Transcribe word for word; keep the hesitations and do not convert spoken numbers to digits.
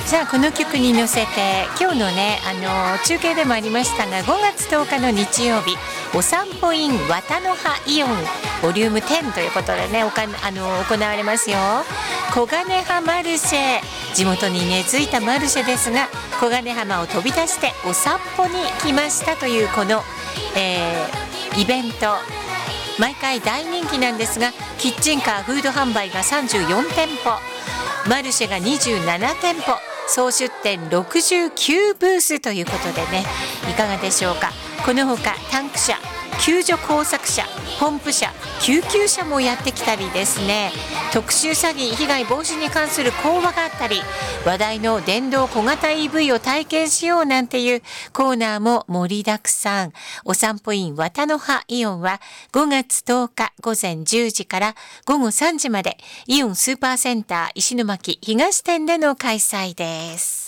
さあこの曲に乗せて今日のねあの中継でもありましたがごがつとおかの日曜日お散歩 in 綿の葉イオンボリュームじゅうということでねおかあの行われますよ。小金葉マルシェ、地元に根付いたマルシェですが小金浜を飛び出してお散歩に来ましたというこの、えー、イベント毎回大人気なんですがキッチンカーフード販売がさんじゅうよんてんぽマルシェがにじゅうななてんぽ総出店ろくじゅうきゅうブースということでねいかがでしょうか。このほかタンク車、救助工作車、ポンプ車、救急車もやってきたりですね特殊詐欺被害防止に関する講話があったり話題の電動小型 イーブイ を体験しようなんていうコーナーも盛りだくさん。お散歩 in 綿の葉イオンはごがつとおか午前じゅうじから午後さんじまでイオンスーパーセンター石巻東店での開催です。